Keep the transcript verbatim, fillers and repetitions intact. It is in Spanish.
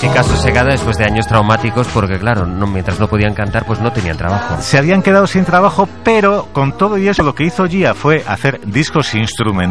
música sosegada después de años traumáticos, porque claro, no, mientras no podían cantar, pues no tenían trabajo. Se habían quedado sin trabajo, pero con todo y eso lo que hizo Gia fue hacer discos instrumentales.